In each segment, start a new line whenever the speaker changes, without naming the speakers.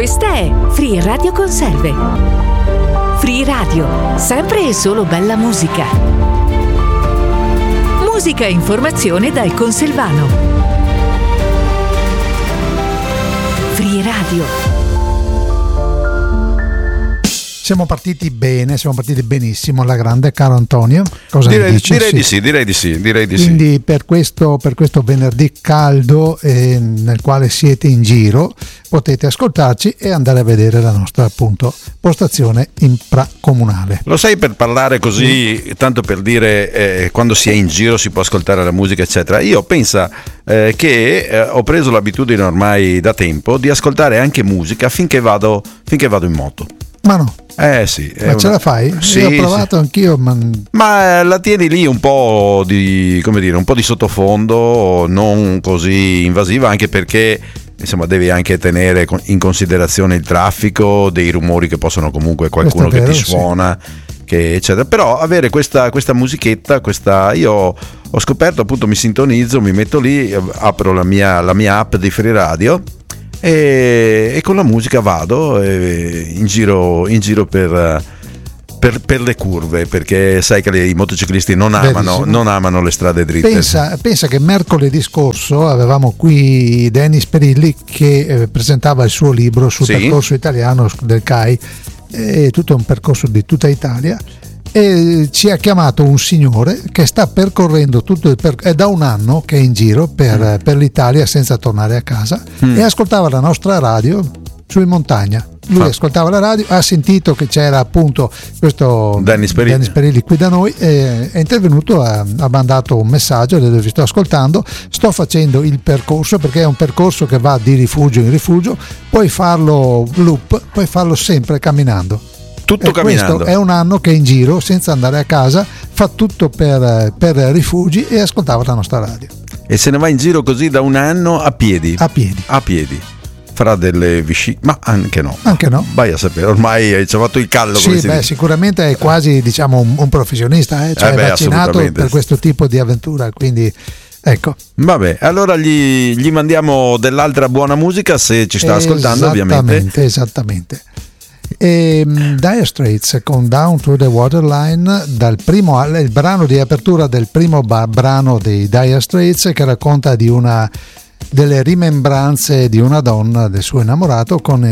Questa è Free Radio Conserve. Free Radio, sempre e solo bella musica. Musica e informazione dal Conselvano. Free Radio.
Siamo partiti bene, siamo partiti benissimo alla grande, caro Antonio. Cosa
direi,
ne dici?
Direi di sì.
Quindi per questo venerdì caldo nel quale siete in giro potete ascoltarci e andare a vedere la nostra appunto postazione infracomunale.
Lo sai, per parlare così, tanto per dire quando si è in giro si può ascoltare la musica eccetera, io penso che ho preso l'abitudine ormai da tempo di ascoltare anche musica finché vado in moto.
Ma no.
Sì.
Ma ce la fai?
Sì,
io ho provato anch'io,
ma la tieni lì un po' di, come dire, un po' di sottofondo, non così invasiva, anche perché insomma devi anche tenere in considerazione il traffico, dei rumori che possono comunque qualcuno vero, che ti suona, sì. Che eccetera. Però avere questa musichetta, io ho scoperto, appunto, mi sintonizzo, mi metto lì, apro la mia app di Free Radio e con la musica vado in giro per le curve, perché sai che i motociclisti non amano le strade dritte.
Pensa che mercoledì scorso avevamo qui Dennis Perilli che presentava il suo libro sul percorso italiano del CAI, tutto è un percorso di tutta Italia, e ci ha chiamato un signore che sta percorrendo tutto è da un anno che è in giro per l'Italia senza tornare a casa e ascoltava la nostra radio su in montagna. Lui ascoltava la radio, ha sentito che c'era appunto questo Dennis Perilli qui da noi, è intervenuto, ha mandato un messaggio, vi sto ascoltando, sto facendo il percorso, perché è un percorso che va di rifugio in rifugio, puoi farlo loop, puoi farlo sempre camminando.
Tutto camminando.
Questo è un anno che è in giro senza andare a casa, fa tutto per rifugi e ascoltava la nostra radio.
E se ne va in giro così da un anno a piedi. Farà delle vicine, ma anche no. Vai a sapere, ormai ci ha fatto il callo.
Sì, sicuramente è quasi, diciamo, un professionista, è vaccinato per questo tipo di avventura, quindi ecco.
Vabbè, allora gli mandiamo dell'altra buona musica, se ci sta ascoltando, ovviamente.
Esattamente. Dire Straits con Down to the Waterline, il brano di apertura del primo brano dei Dire Straits, che racconta delle rimembranze di una donna, del suo innamorato, con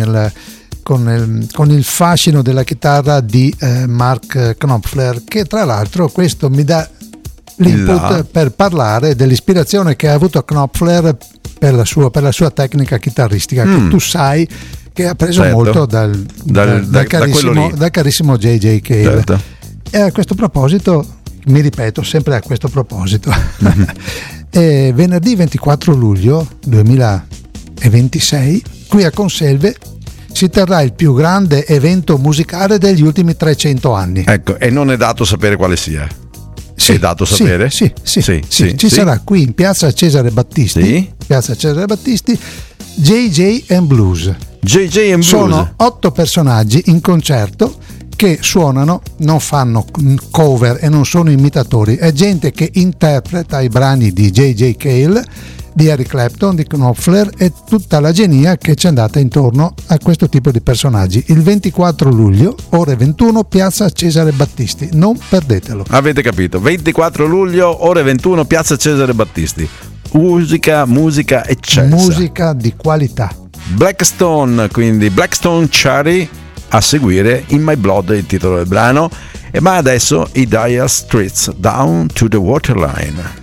il fascino della chitarra di Mark Knopfler, che tra l'altro questo mi dà l'input per parlare dell'ispirazione che ha avuto Knopfler per la sua tecnica chitarristica, che tu sai che ha preso molto dal carissimo J.J. Cale.
Certo.
E a questo proposito, mi ripeto sempre a questo proposito, venerdì 24 luglio 2026 qui a Conselve si terrà il più grande evento musicale degli ultimi 300 anni.
Ecco, e non è dato sapere quale sia.
Sì,
è dato sapere?
Sì. Ci sarà qui in piazza Cesare Battisti, JJ and Blues. Sono 8 personaggi in concerto che suonano, non fanno cover e non sono imitatori, è gente che interpreta i brani di J.J. Cale, di Eric Clapton, di Knopfler e tutta la genia che c'è andata intorno a questo tipo di personaggi. Il 24 luglio, ore 21, piazza Cesare Battisti, non perdetelo.
Avete capito, 24 luglio, ore 21, piazza Cesare Battisti. Musica eccelsa.
Musica di qualità.
Blackstone Cherry a seguire, In My Blood il titolo del brano, ma adesso i Dire Straits, Down to the Waterline.